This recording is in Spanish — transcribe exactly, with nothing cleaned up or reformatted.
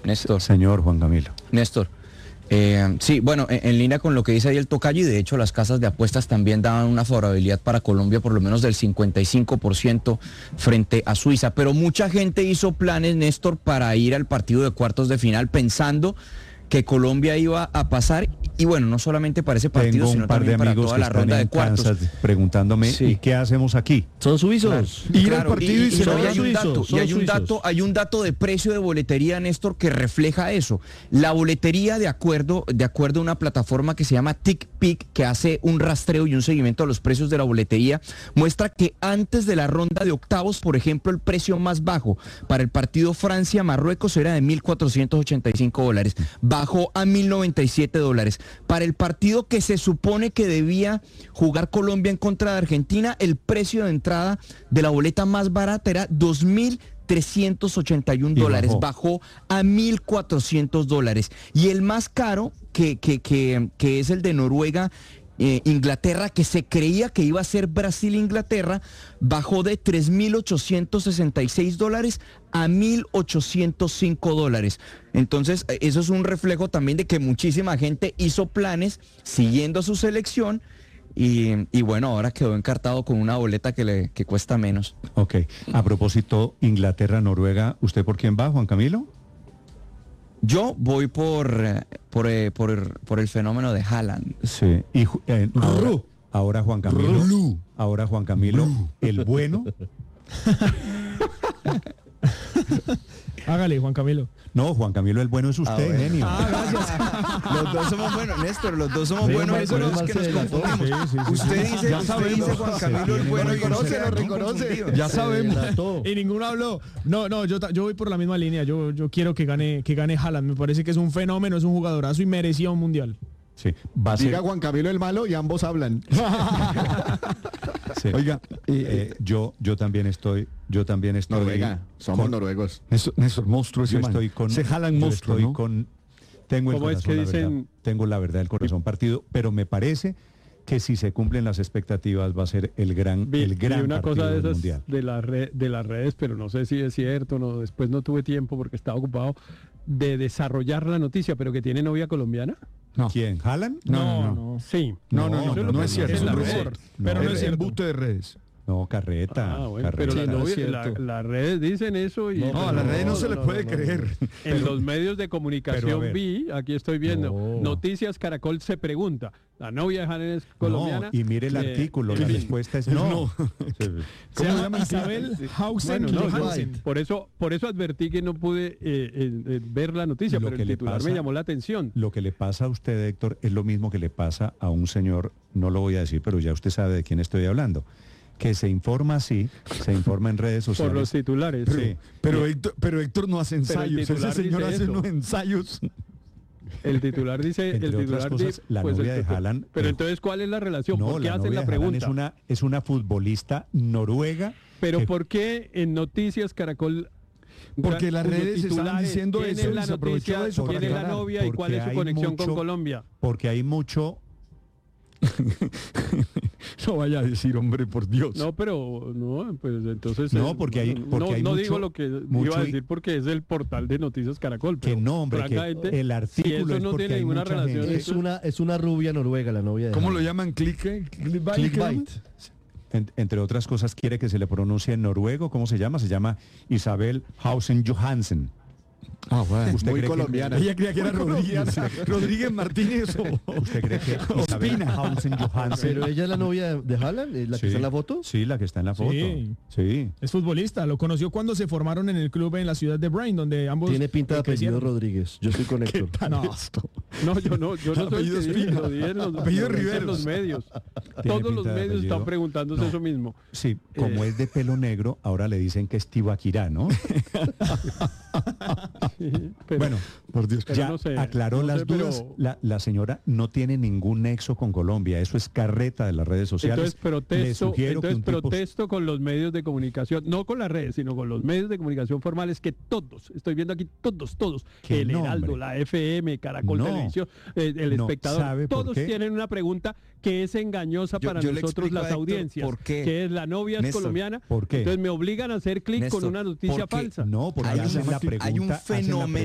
Néstor. Señor Juan Camilo. Néstor. Eh, sí, bueno, en, en línea con lo que dice ahí el tocayo, y de hecho las casas de apuestas también daban una favorabilidad para Colombia por lo menos del cincuenta y cinco por ciento frente a Suiza, pero mucha gente hizo planes, Néstor, para ir al partido de cuartos de final pensando que Colombia iba a pasar, y bueno, no solamente para ese partido, Tengo sino un par de también para amigos toda que la están ronda en de cuartos. Kansas preguntándome, Sí. ¿y qué hacemos aquí? Son suizos. Claro, Ir claro, al partido y, y, se y no, va y a hay un suizos, dato, son y hay un suizos. dato, hay un dato de precio de boletería, Néstor, que refleja eso. La boletería, de acuerdo, de acuerdo a una plataforma que se llama TickPick, que hace un rastreo y un seguimiento a los precios de la boletería, muestra que antes de la ronda de octavos, por ejemplo, el precio más bajo para el partido Francia-Marruecos era de mil cuatrocientos ochenta y cinco dólares, bajó a mil noventa y siete dólares. Para el partido que se supone que debía jugar Colombia en contra de Argentina, el precio de entrada de la boleta más barata era dos mil trescientos ochenta y un Y dólares, bajó. bajó a mil cuatrocientos dólares. Y el más caro, que, que, que, que es el de Noruega, eh, Inglaterra, que se creía que iba a ser Brasil-Inglaterra, bajó de tres mil ochocientos sesenta y seis dólares a mil ochocientos cinco dólares. Entonces, eh, eso es un reflejo también de que muchísima gente hizo planes siguiendo su selección. Y, y bueno, ahora quedó encartado con una boleta que le que cuesta menos. Ok, a propósito, Inglaterra-Noruega, ¿usted por quién va, Juan Camilo? Yo voy por, eh, por, eh, por, por el fenómeno de Haaland. Sí. Y ju- eh, ahora, Ru. ahora Juan Camilo, Ru. ahora Juan Camilo, el bueno. Hágale, Juan Camilo. No, Juan Camilo, el bueno es usted, Ah, bueno. genio. Los dos somos buenos, Néstor, los dos somos Sí, buenos, Marco, eso es Marco que nos se delató. confundimos. Sí, sí, sí, Usted sí. dice, Ya usted sabemos. dice Juan Camilo el bueno y Lo no se reconoce, lo lo reconoce. Ya sabemos. Delató. Y ninguno habló. No, no, yo, ta- yo voy por la misma línea. Yo, yo quiero que gane, que gane Haaland. Me parece que es un fenómeno, es un jugadorazo y merecía un mundial. Sí, va a ser. Diga Juan Camilo el malo y ambos hablan. Sí. Oiga, Eh, yo, yo también estoy, yo también estoy. Noruega, somos con- noruegos. Eso, eso monstruo ese Yo man. estoy con. Se jalan yo monstruos, estoy ¿no? con. Tengo el ¿Cómo es corazón, que la verdad, dicen? tengo la verdad del corazón partido, pero me parece que si se cumplen las expectativas va a ser el gran, Vi, el vi gran una partido cosa de del esas mundial. de, la red, de las redes, pero no sé si es cierto, no, después no tuve tiempo porque estaba ocupado de desarrollar la noticia, pero que tiene novia colombiana. No. ¿Quién? ¿Haaland? No, no, no. Sí. No, no, no, Eso no, lo no que es cierto. dice Es la un red. rumor. Pero no es es cierto. embuste de redes. No, Carreta. Ah, bueno, Carreta. pero la no es novia- la- cierto. las redes dicen eso y No, a las redes no se le puede creer. en los medios de Pero, a comunicación ver. vi, aquí estoy viendo, No. Noticias Caracol se pregunta, la novia de Haaland es colombiana. No, y mire el Eh, artículo, en la fin. respuesta es No. no. Sí. Se llama Isabel Hausen Bueno, no, yo- Johansen. por eso por eso advertí que no pude eh, eh, eh, ver la noticia, Lo pero que el le titular pasa- me llamó la atención. Lo que le pasa a usted, Héctor, es lo mismo que le pasa a un señor, no lo voy a decir, pero ya usted sabe de quién estoy hablando, que se informa así, se informa en redes Por los sociales. titulares. Sí. sí. Pero Héctor, pero Héctor no hace Pero el ensayos. Ese titular señor dice hace eso. unos ensayos. El titular dice, Entre el otras titular cosas, dice, la pues, novia el- de Haaland, Pero eh, entonces, ¿cuál es la relación? No, ¿Por qué la hacen novia la de Haaland pregunta? es una, es una futbolista noruega. Pero que- ¿por qué en Noticias Caracol? Porque las cuyos redes están titulares diciendo tienen eso y la se aprovechó noticia, de eso para quién es la aclarar. novia y cuál Porque es su hay conexión con mucho- Colombia? Porque hay mucho. No vaya a decir, hombre, por Dios. No, pero no, pues entonces No, eh, porque hay- no, porque no, hay no mucho- digo lo que mucho iba a y- decir porque es el portal de Noticias Caracol, pero Que no, hombre, que francamente, el si artículo eso es no porque tiene hay ninguna mucha relación, gente. Es una, es una rubia noruega, la novia de ¿Cómo lo Haaland. llaman? ¿Clickbait? ¿Clickbait? Clickbait. En- entre otras cosas, quiere que se le pronuncie en noruego. ¿Cómo se llama? Se llama Isabel Hausen Johansen. Ah, bueno. ¿Usted Muy cree que- colombiana. Ella creía que era Rodríguez. Rodríguez Martínez o... ¿Usted cree que Isabel Hausen Johansen? Pero ella es la novia de, de Haaland, ¿eh? la que Sí. está en la foto. Sí, la que está en la foto. Sí. Sí. Es futbolista, lo conoció cuando se formaron en el club en la ciudad de Brain, donde ambos Tiene pinta de eh, apellido crecieron. Rodríguez. Yo estoy con Héctor. No. no, yo no, yo no soy el Apellido que dije, Espina. lo dije en los, Apellido lo dije en Riveros. los medios. Tiene Todos los pinta de medios apellido. están preguntándose No. eso mismo. Sí, como Eh. es de pelo negro, ahora le dicen que es Tibaquirá, ¿no? Pero- Bueno, Por Dios. Pero ya no sé, aclaró no las sé, pero- dudas. La, la señora no tiene ningún nexo con Colombia. Eso es carreta de las redes sociales. Entonces Le protesto, sugiero que entonces un tipo- protesto con los medios de comunicación, no con las redes, sino con los medios de comunicación formales que todos, estoy viendo aquí todos, todos, Que el no, Heraldo, hombre. la F M, Caracol No. Televisión, eh, el No, espectador, ¿sabe por todos qué? tienen una pregunta que es engañosa Yo- para yo le nosotros explico a las Héctor audiencias, por qué. que es la novia es Néstor, colombiana, ¿por qué? entonces me obligan a hacer clic con Néstor, una noticia porque falsa. No, porque Hay hacen un- la hay un pregunta. hacen la fenómeno